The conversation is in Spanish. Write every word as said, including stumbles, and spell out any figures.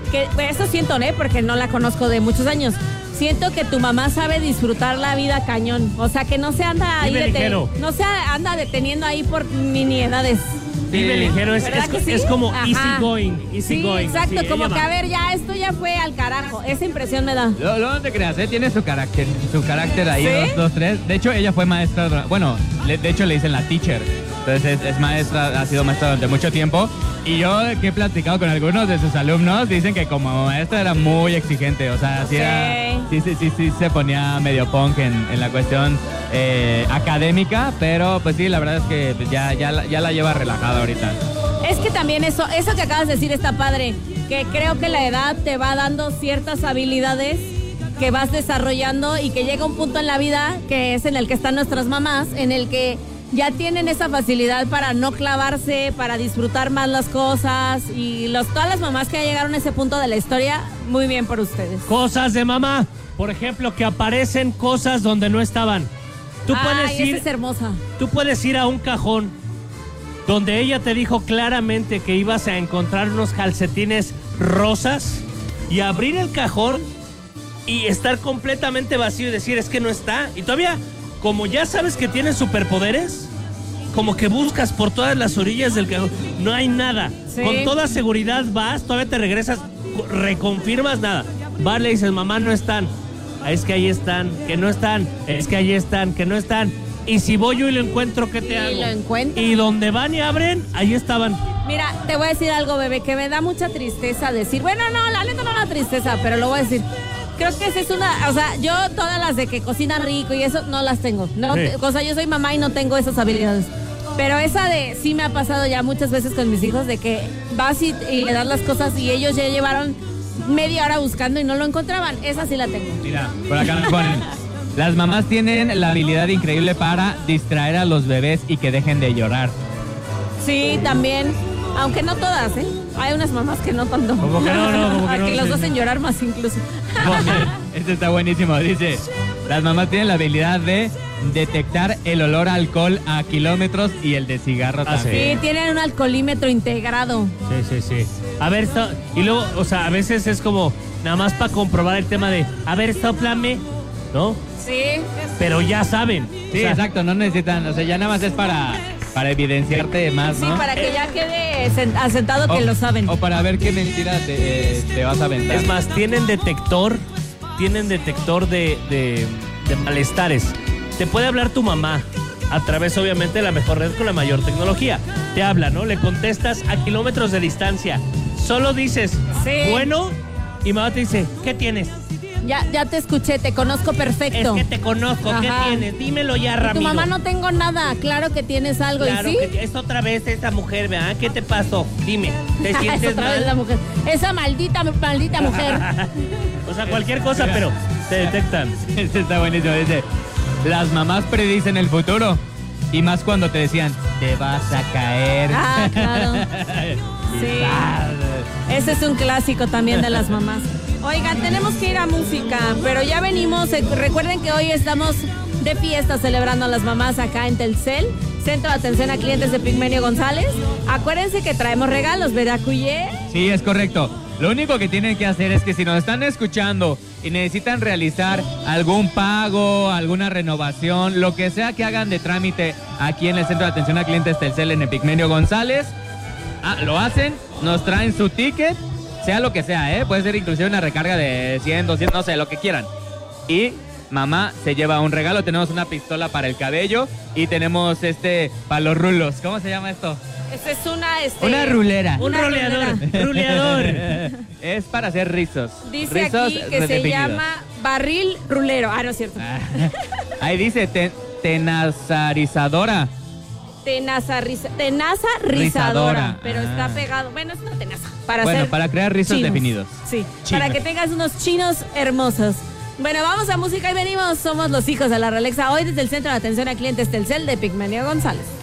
que eso siento, ¿eh? Porque no la conozco de muchos años. Siento que tu mamá sabe disfrutar la vida cañón. O sea, que no se anda ahí deten- no se anda deteniendo ahí por nimiedades. Vive ligero, es, es, sí? es como Ajá. easy going, easy sí, going. exacto, así, como que va. a ver, ya esto ya fue al carajo. Esa impresión me da. No, no te creas, ¿eh? Tiene su carácter, su carácter ahí, ¿Sí? dos, dos, tres. De hecho, ella fue maestra, bueno, le- de hecho le dicen la teacher. Entonces es, es maestra, ha sido maestra durante mucho tiempo. Y yo que he platicado con algunos de sus alumnos, dicen que como maestra era muy exigente. O sea, sí, era, sí, sí, sí, sí se ponía medio punk en, en la cuestión eh, académica. Pero pues sí, la verdad es que ya, ya, la- ya la lleva relajada ahorita. Es que también eso, eso que acabas de decir está padre, que creo que la edad te va dando ciertas habilidades que vas desarrollando y que llega un punto en la vida, que es en el que están nuestras mamás, en el que ya tienen esa facilidad para no clavarse, para disfrutar más las cosas, y los, todas las mamás que ya llegaron a ese punto de la historia, muy bien por ustedes. Cosas de mamá, por ejemplo, que aparecen cosas donde no estaban. Tú puedes Ay, ir, esa es hermosa. tú puedes ir a un cajón donde ella te dijo claramente que ibas a encontrar unos calcetines rosas y abrir el cajón y estar completamente vacío y decir, es que no está. Y todavía, como ya sabes que tienes superpoderes, como que buscas por todas las orillas del cajón, no hay nada. Sí. Con toda seguridad vas, todavía te regresas, reconfirmas nada. Vas, le dices, mamá, no están. Ah, es que ahí están, que no están, es que ahí están, que no están. Y si voy yo y lo encuentro, ¿qué te Y hago? lo encuentro. Y donde van y abren, ahí estaban. Mira, te voy a decir algo, bebé, que me da mucha tristeza decir, bueno, no, la neta no da tristeza, pero lo voy a decir. Creo que esa es una, o sea, yo todas las de que cocinan rico y eso no las tengo. No, Sí. o sea, yo soy mamá y no tengo esas habilidades. Pero esa de, sí me ha pasado ya muchas veces con mis hijos, de que vas y, y le das las cosas y ellos ya llevaron media hora buscando y no lo encontraban. Esa sí la tengo. Mira, por acá nos ponen. Las mamás tienen la habilidad increíble para distraer a los bebés y que dejen de llorar. Sí, también. Aunque no todas, ¿eh? Hay unas mamás que no tanto. Como que no, no, como que A no, que los sí. hacen llorar más incluso. Este está buenísimo. Dice, las mamás tienen la habilidad de detectar el olor a alcohol a kilómetros y el de cigarro Ah, también. Sí, tienen un alcoholímetro integrado. Sí, sí, sí. A ver, esto, y luego, o sea, a veces es como nada más para comprobar el tema de, a ver, sóplame, ¿no? Sí. Pero ya saben. Sí, O sea, exacto, no necesitan, o sea, ya nada más es para, para evidenciarte más, Sí, ¿no? para que ya quede sen- asentado que O- lo saben. O para ver qué mentira te, te vas a aventar. Es más, tienen detector, tienen detector de, de, de malestares. Te puede hablar tu mamá a través, obviamente, de la mejor red con la mayor tecnología. Te habla, ¿no? Le contestas a kilómetros de distancia. Solo dices, Sí. bueno, y mamá te dice, ¿qué tienes? Ya, ya te escuché, te conozco perfecto. Es que te conozco, ¿qué Ajá. tienes? Dímelo ya, Y Ramiro. tu mamá no tengo nada, claro que tienes algo, Claro, ¿y sí? que es otra vez esa mujer, ¿verdad? ¿Qué te pasó? Dime, ¿te Es sientes otra vez la mal? mujer. Esa maldita, maldita mujer. O sea, cualquier cosa, pero te detectan. Este está buenísimo, dice, las mamás predicen el futuro. Y más cuando te decían, te vas a caer. Ah, claro. Sí. Ese es un clásico también de las mamás. Oigan, tenemos que ir a música, pero ya venimos. eh, Recuerden que hoy estamos de fiesta celebrando a las mamás acá en Telcel, Centro de Atención a Clientes de Pigmenio González. Acuérdense que traemos regalos, ¿verdad, Cuyé? Sí, es correcto. Lo único que tienen que hacer es que si nos están escuchando y necesitan realizar algún pago, alguna renovación, lo que sea que hagan de trámite aquí en el Centro de Atención a Clientes Telcel en Epigmenio González, ah, lo hacen, nos traen su ticket, sea lo que sea, ¿eh? Puede ser inclusive una recarga de cien, doscientos, no sé, lo que quieran. Y mamá se lleva un regalo, tenemos una pistola para el cabello y tenemos este para los rulos. ¿Cómo se llama esto? Esa es una, este, Una rulera. Un Una roleador, ruleador. Es para hacer rizos. Dice Rizos aquí que se redefinidos. llama barril rulero. Ah, no es cierto. Ah, ahí dice te- tenazarizadora. Tenaza, risa- tenaza rizadora, Rizadora. pero Ah. está pegado. Bueno, es una tenaza. Para Bueno, hacer para crear rizos chinos. definidos. Sí, Chinos. para que tengas unos chinos hermosos. Bueno, vamos a música y venimos. Somos los hijos de la Ralexa. Hoy desde el Centro de Atención a Clientes Telcel de Pigmenio González.